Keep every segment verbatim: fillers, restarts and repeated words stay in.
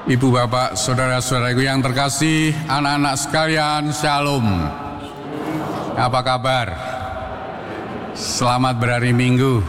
Ibu bapak, saudara-saudaraku yang terkasih, anak-anak sekalian, shalom. Apa kabar? Selamat berhari Minggu.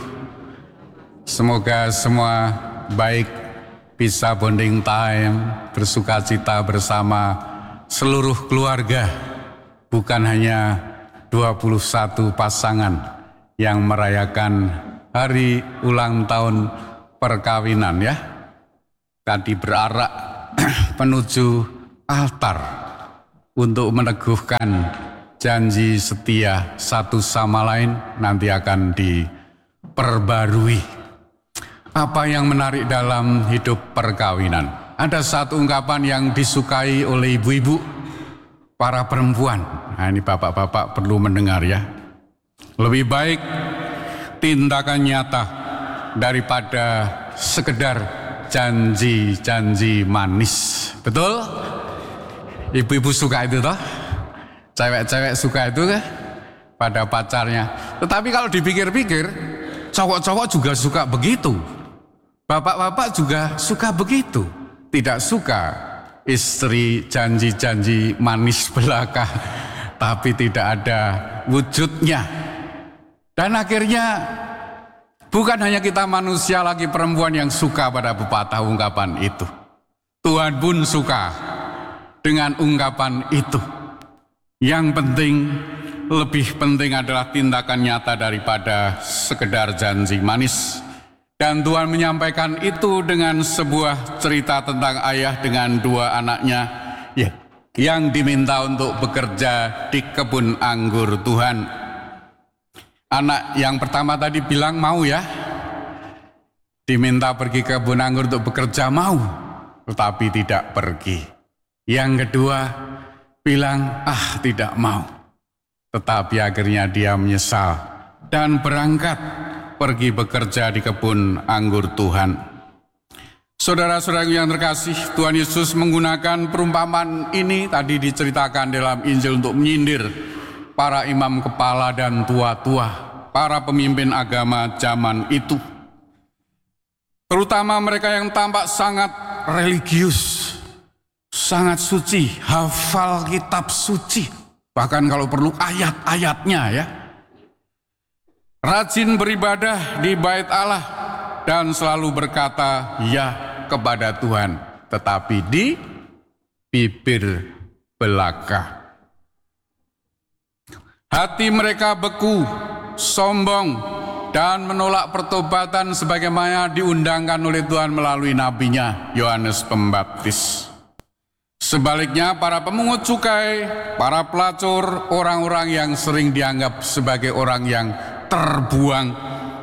Semoga semua baik, bisa bonding time, bersuka cita bersama seluruh keluarga. Bukan hanya dua puluh satu pasangan yang merayakan hari ulang tahun perkawinan ya. Tadi berarak menuju altar untuk meneguhkan janji setia satu sama lain, nanti akan diperbarui. Apa yang menarik dalam hidup perkawinan? Ada satu ungkapan yang disukai oleh ibu-ibu, para perempuan. Nah, ini bapak-bapak perlu mendengar ya. Lebih baik tindakan nyata daripada sekedar janji-janji manis. Betul? Ibu-ibu suka itu toh? Cewek-cewek suka itu kan? Pada pacarnya. Tetapi kalau dipikir-pikir, cowok-cowok juga suka begitu. Bapak-bapak juga suka begitu. Tidak suka istri janji-janji manis belaka, tapi tidak ada wujudnya. Dan akhirnya bukan hanya kita manusia lagi perempuan yang suka pada pepatah ungkapan itu. Tuhan pun suka dengan ungkapan itu. Yang penting, lebih penting adalah tindakan nyata daripada sekedar janji manis. Dan Tuhan menyampaikan itu dengan sebuah cerita tentang ayah dengan dua anaknya ya, yang diminta untuk bekerja di kebun anggur Tuhan. Anak yang pertama tadi bilang mau ya, diminta pergi ke kebun anggur untuk bekerja mau, tetapi tidak pergi. Yang kedua bilang ah tidak mau, tetapi akhirnya dia menyesal dan berangkat pergi bekerja di kebun anggur Tuhan. Saudara-saudara yang terkasih, Tuhan Yesus menggunakan perumpamaan ini tadi diceritakan dalam Injil untuk menyindir para imam kepala dan tua-tua, para pemimpin agama zaman itu. Terutama mereka yang tampak sangat religius, sangat suci, hafal kitab suci, bahkan kalau perlu ayat-ayatnya ya. Rajin beribadah di bait Allah dan selalu berkata ya kepada Tuhan, tetapi di bibir belaka hati mereka beku, sombong, dan menolak pertobatan sebagaimana diundangkan oleh Tuhan melalui nabinya Yohanes Pembaptis. Sebaliknya para pemungut cukai, para pelacur, orang-orang yang sering dianggap sebagai orang yang terbuang,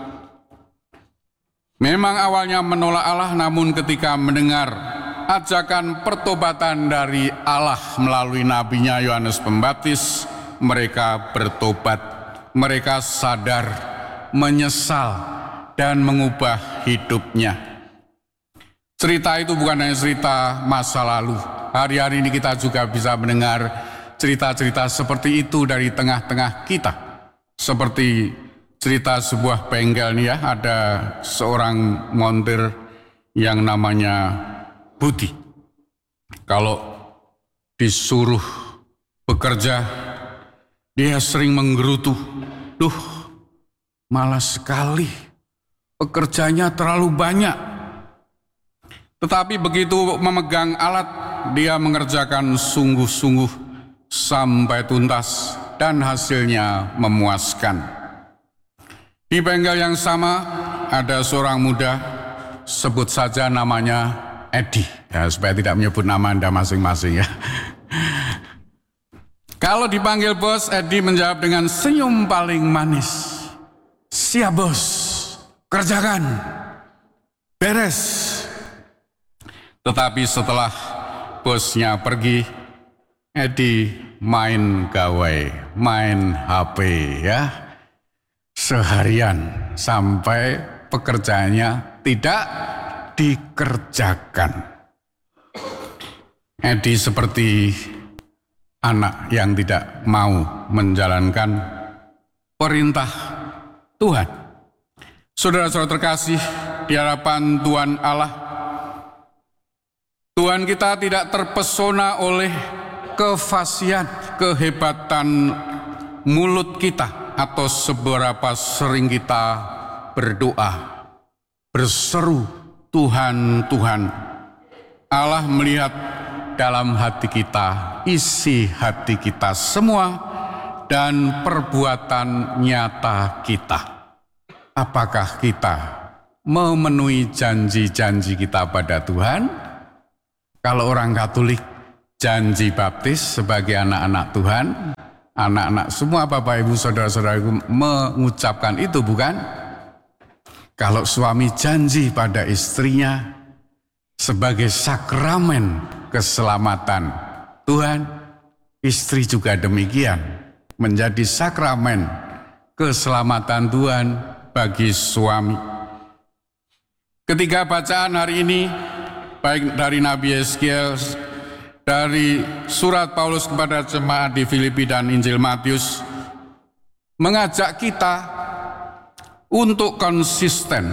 memang awalnya menolak Allah, namun ketika mendengar ajakan pertobatan dari Allah melalui nabinya Yohanes Pembaptis, mereka bertobat, mereka sadar, menyesal, dan mengubah hidupnya. Cerita itu bukan hanya cerita masa lalu. Hari-hari ini kita juga bisa mendengar cerita-cerita seperti itu dari tengah-tengah kita. Seperti cerita sebuah bengkel nih ya, ada seorang montir yang namanya Budi. Kalau disuruh bekerja, dia sering menggerutu, duh malas sekali, pekerjanya terlalu banyak. Tetapi begitu memegang alat, dia mengerjakan sungguh-sungguh sampai tuntas dan hasilnya memuaskan. Di bengkel yang sama ada seorang muda, sebut saja namanya Edi, ya, supaya tidak menyebut nama Anda masing-masing ya. Kalau dipanggil bos, Edi menjawab dengan senyum paling manis. Siap bos, kerjakan, beres. Tetapi setelah bosnya pergi, Edi main gawai, main H P ya, seharian sampai pekerjaannya tidak dikerjakan. Edi seperti anak yang tidak mau menjalankan perintah Tuhan. Saudara-saudara terkasih, di hadapan Tuhan Allah, Tuhan Tuhan kita tidak terpesona oleh kefasihan, kehebatan mulut kita, atau seberapa sering kita berdoa, berseru, Tuhan, Tuhan. Allah melihat dalam hati kita, isi hati kita semua, dan perbuatan nyata kita. Apakah kita memenuhi janji-janji kita pada Tuhan? Kalau orang Katolik, janji baptis sebagai anak-anak Tuhan, anak-anak semua Bapak Ibu Saudara-saudaraku mengucapkan itu, bukan? Kalau suami janji pada istrinya sebagai sakramen keselamatan Tuhan, istri juga demikian menjadi sakramen keselamatan Tuhan bagi suami. Ketiga bacaan hari ini, baik dari Nabi Yeskiel, dari surat Paulus kepada jemaat di Filipi dan Injil Matius, mengajak kita untuk konsisten,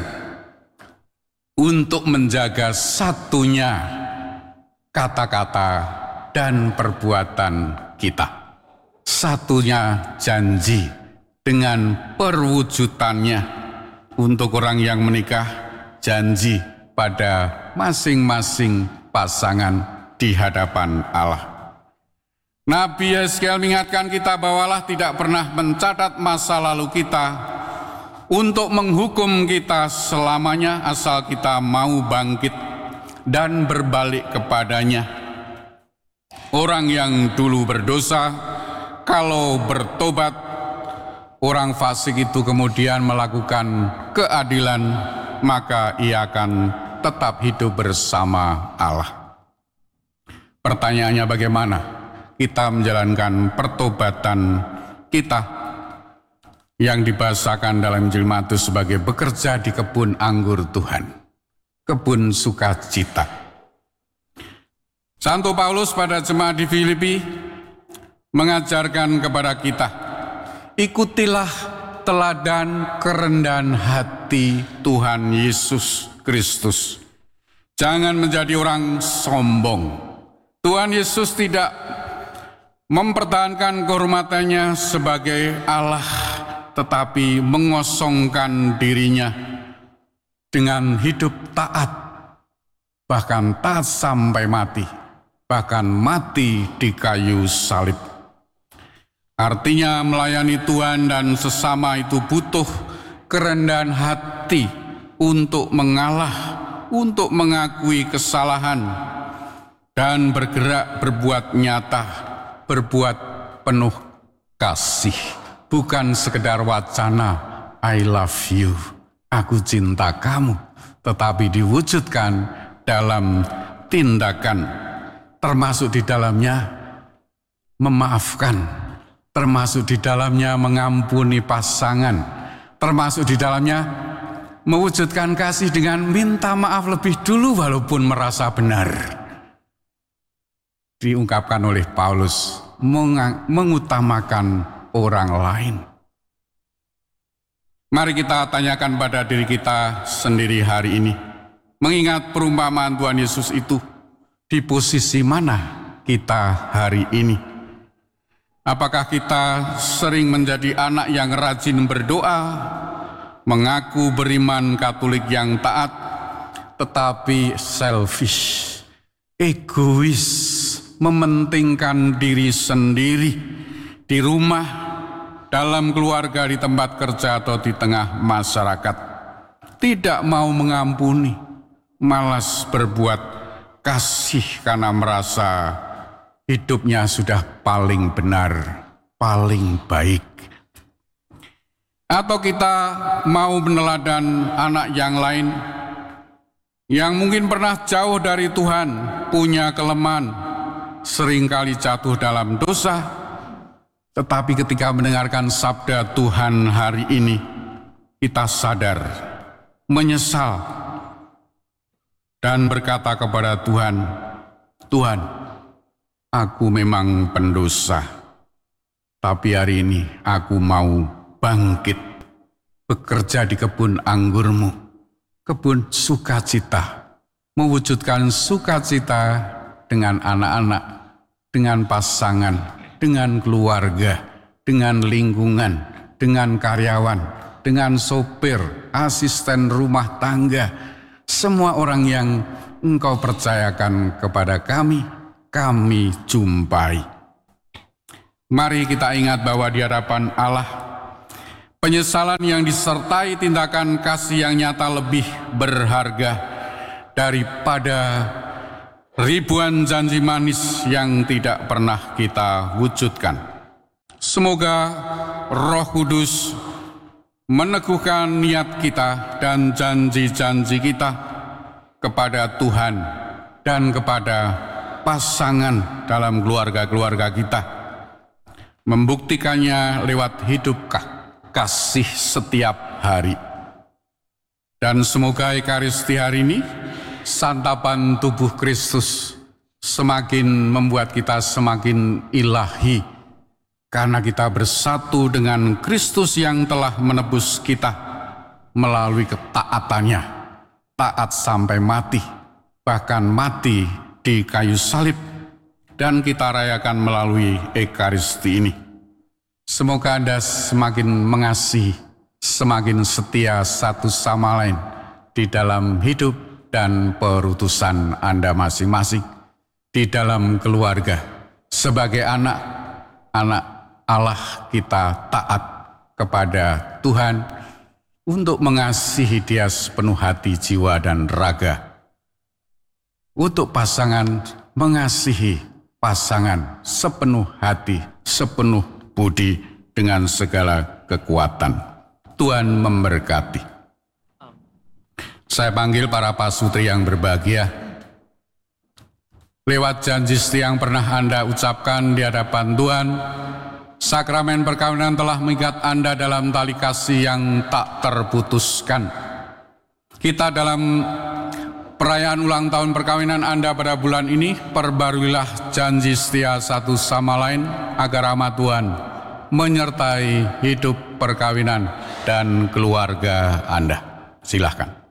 untuk menjaga satunya kata-kata dan perbuatan kita. Satunya janji dengan perwujudannya. Untuk orang yang menikah, janji pada masing-masing pasangan di hadapan Allah. Nabi Yeskiel mengingatkan kita bahwa Allah tidak pernah mencatat masa lalu kita untuk menghukum kita selamanya, asal kita mau bangkit dan berbalik kepadanya. Orang yang dulu berdosa, kalau bertobat, orang fasik itu kemudian melakukan keadilan, maka ia akan tetap hidup bersama Allah. Pertanyaannya, bagaimana kita menjalankan pertobatan kita yang dibahasakan dalam Injil Matius sebagai bekerja di kebun anggur Tuhan, kebun sukacita. Santo Paulus pada jemaat di Filipi mengajarkan kepada kita, ikutilah teladan kerendahan hati Tuhan Yesus Kristus. Jangan menjadi orang sombong. Tuhan Yesus tidak mempertahankan kehormatannya sebagai Allah, tetapi mengosongkan dirinya dengan hidup taat, bahkan taat sampai mati, bahkan mati di kayu salib. Artinya melayani Tuhan dan sesama itu butuh kerendahan hati untuk mengalah, untuk mengakui kesalahan, dan bergerak berbuat nyata, berbuat penuh kasih. Bukan sekedar wacana, I love you, aku cinta kamu, tetapi diwujudkan dalam tindakan, termasuk di dalamnya memaafkan, termasuk di dalamnya mengampuni pasangan, termasuk di dalamnya mewujudkan kasih dengan minta maaf lebih dulu walaupun merasa benar. Diungkapkan oleh Paulus, mengutamakan orang lain. Mari kita tanyakan pada diri kita sendiri hari ini, mengingat perumpamaan Tuhan Yesus itu, di posisi mana kita hari ini? Apakah kita sering menjadi anak yang rajin berdoa, mengaku beriman Katolik yang taat, tetapi selfish, egois, mementingkan diri sendiri di rumah, dalam keluarga, di tempat kerja, atau di tengah masyarakat? Tidak mau mengampuni, malas berbuat kasih karena merasa hidupnya sudah paling benar, paling baik. Atau kita mau meneladan anak yang lain yang mungkin pernah jauh dari Tuhan, punya kelemahan, seringkali jatuh dalam dosa, tetapi ketika mendengarkan sabda Tuhan hari ini, kita sadar, menyesal, dan berkata kepada Tuhan, Tuhan, aku memang pendosa, tapi hari ini aku mau bangkit, bekerja di kebun anggurmu, kebun sukacita, mewujudkan sukacita dengan anak-anak, dengan pasangan, dengan keluarga, dengan lingkungan, dengan karyawan, dengan sopir, asisten rumah tangga, semua orang yang Engkau percayakan kepada kami, kami jumpai. Mari kita ingat bahwa di hadapan Allah, penyesalan yang disertai tindakan kasih yang nyata lebih berharga daripada ribuan janji manis yang tidak pernah kita wujudkan. Semoga Roh Kudus meneguhkan niat kita dan janji-janji kita kepada Tuhan dan kepada pasangan dalam keluarga-keluarga kita, membuktikannya lewat hidup kasih setiap hari. Dan semoga Ekaristi hari ini, santapan tubuh Kristus, semakin membuat kita semakin ilahi, karena kita bersatu dengan Kristus yang telah menebus kita melalui ketaatannya, taat sampai mati, bahkan mati di kayu salib, dan kita rayakan melalui Ekaristi ini. Semoga Anda semakin mengasihi, semakin setia satu sama lain di dalam hidup dan perutusan Anda masing-masing, di dalam keluarga. Sebagai anak, anak Allah kita taat kepada Tuhan untuk mengasihi Dia sepenuh hati, jiwa, dan raga. Untuk pasangan, mengasihi pasangan sepenuh hati, sepenuh budi, dengan segala kekuatan. Tuhan memberkati. Saya panggil para pasutri yang berbahagia. Lewat janji setia yang pernah Anda ucapkan di hadapan Tuhan, sakramen perkawinan telah mengikat Anda dalam tali kasih yang tak terputuskan. Kita dalam perayaan ulang tahun perkawinan Anda pada bulan ini, perbaruilah janji setia satu sama lain agar rahmat Tuhan menyertai hidup perkawinan dan keluarga Anda. Silahkan.